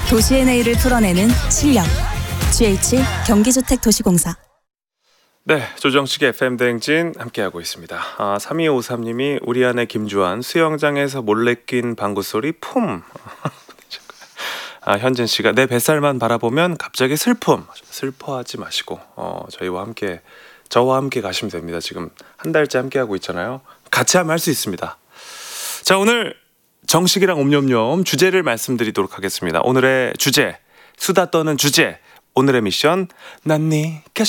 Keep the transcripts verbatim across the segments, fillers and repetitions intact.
도시의 내일을 풀어내는 실력. 지에이치 경기주택도시공사. 네, 조정식의 에프엠 대행진 함께하고 있습니다. 아, 삼이오삼님이 우리 아내 김주환 수영장에서 몰래 낀 방구소리 품. 아, 현진씨가 내 뱃살만 바라보면 갑자기 슬픔. 슬퍼하지 마시고 어, 저희와 함께 저와 함께 가시면 됩니다. 지금 한 달째 함께하고 있잖아요. 같이 하면 할 수 있습니다. 자, 오늘 정식이랑 옴뇸뇸 주제를 말씀드리도록 하겠습니다. 오늘의 주제, 수다 떠는 주제, 오늘의 미션, 난 네가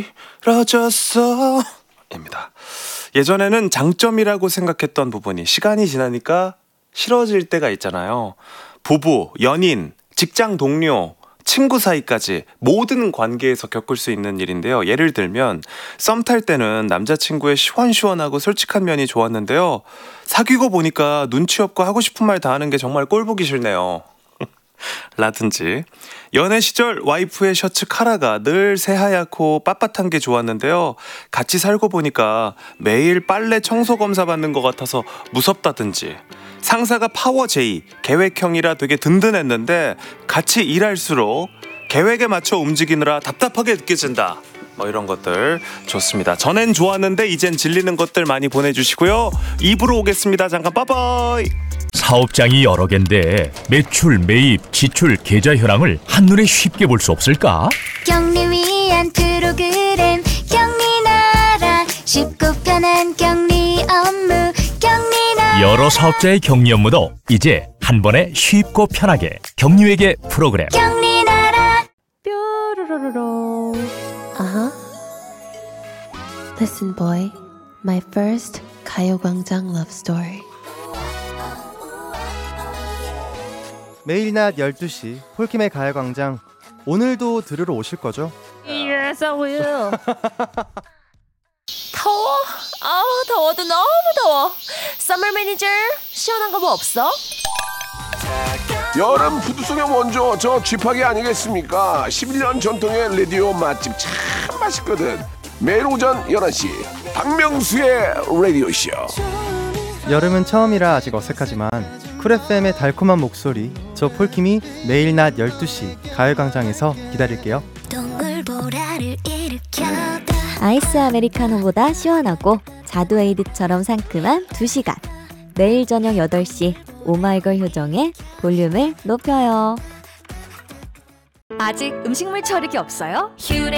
싫어졌어 입니다. 예전에는 장점이라고 생각했던 부분이 시간이 지나니까 싫어질 때가 있잖아요. 부부, 연인, 직장 동료, 친구 사이까지 모든 관계에서 겪을 수 있는 일인데요. 예를 들면 썸 탈 때는 남자친구의 시원시원하고 솔직한 면이 좋았는데요. 사귀고 보니까 눈치 없고 하고 싶은 말 다 하는 게 정말 꼴보기 싫네요. 라든지 연애 시절 와이프의 셔츠 카라가 늘 새하얗고 빳빳한 게 좋았는데요. 같이 살고 보니까 매일 빨래 청소 검사 받는 것 같아서 무섭다든지 상사가 파워 제이 계획형이라 되게 든든했는데 같이 일할수록 계획에 맞춰 움직이느라 답답하게 느껴진다. 뭐 이런 것들 좋습니다. 전엔 좋았는데 이젠 질리는 것들 많이 보내주시고요. 이 부로 오겠습니다. 잠깐 빠바이. 사업장이 여러 개인데 매출, 매입, 지출, 계좌 현황을 한눈에 쉽게 볼 수 없을까? 경리 위한 프로그램 경리나라 쉽고 편한 경리 업무 경리나라. 여러 사업자의 경리 업무도 이제 한 번에 쉽고 편하게 경리회계 프로그램 경리나라. 뾰로로로로. Uh-huh. Listen, boy. My first 가요광장 love story. 매일 낮 열두 시 폴킴의 가요광장. 오늘도 들으러 오실 거죠? Yes, I will. 더워? 아우, 더워도 너무 더워. Summer Manager, 시원한 거 뭐 없어? 여름 부두속의 원조 저 쥐파기 아니겠습니까? 십일 년 전통의 라디오 맛집 참 맛있거든. 매일 오전 열한 시 박명수의 라디오쇼. 여름은 처음이라 아직 어색하지만 쿨 에프엠의 달콤한 목소리 저 폴킴이 매일 낮 열두 시 가요광장에서 기다릴게요. 아이스 아메리카노보다 시원하고 자두에이드처럼 상큼한 두 시간. 매일 저녁 여덟 시 오마이걸 효정의 볼륨을 높여요. 아직 음식물 처리기 없어요? 휴대